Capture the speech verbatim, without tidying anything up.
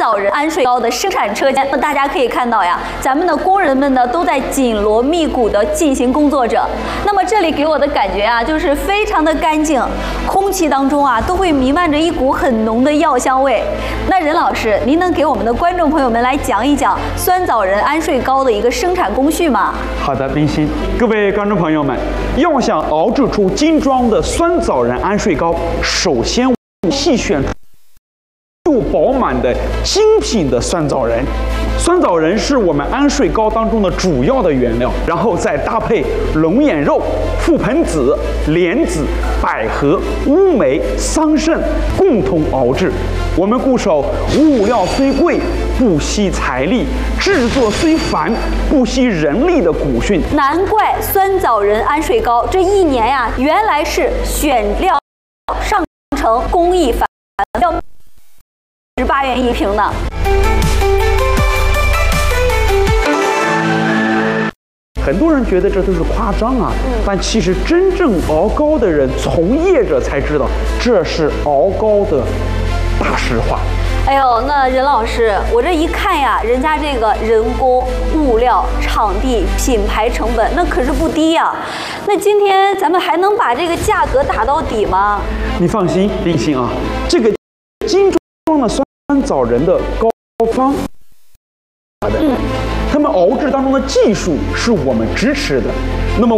枣仁安睡糕的生产车间。那大家可以看到呀，咱们的工人们呢都在紧锣密鼓地进行工作着。那么这里给我的感觉啊，就是非常的干净，空气当中啊都会弥漫着一股很浓的药香味。那任老师，您能给我们的观众朋友们来讲一讲酸枣仁安睡糕的一个生产工序吗？ 好的，冰心，各位观众朋友们，要想熬制出精装的酸枣仁安睡糕，首先细选出又饱满的精品的酸枣仁。酸枣仁是我们安睡糕当中的主要的原料，然后再搭配龙眼肉、覆盆子、莲子、百合、乌梅、桑葚共同熬制。我们固守物料虽贵，不惜财力；制作虽繁，不惜人力的古训。 难怪酸枣仁安睡糕这一年呀，原来是选料上乘，工艺繁要十八元一瓶呢。 很多人觉得这都是夸张啊，嗯、但其实真正熬糕的人、从业者才知道，这是熬糕的大实话。 哎呦，那任老师，我这一看呀，人家这个人工、物料、场地、品牌成本，那可是不低呀。那今天咱们还能把这个价格打到底吗？ 你放心，冰心啊，这个精装的酸枣仁的糕方，嗯。他们熬制当中的技术是我们支持的，